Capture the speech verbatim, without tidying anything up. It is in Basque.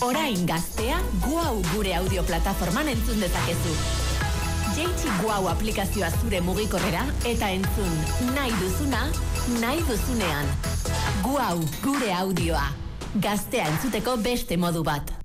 Orain gaztea, Guau gure audio plataforman entzun dezakezu. Jeitsi Guau aplikazioa zure mugikorrera eta entzun nahi duzuna, nahi duzunean. Guau gure audioa. Gaztea entzuteko beste modu bat.